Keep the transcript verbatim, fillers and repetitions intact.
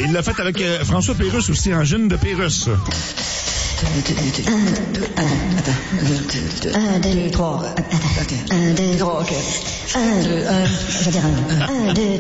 il l'a fait avec euh, François Pérusse aussi, en jeune de Pérusse. Un, deux, trois. Un, deux, trois, ok. Un, deux, un, je veux dire un, un, deux,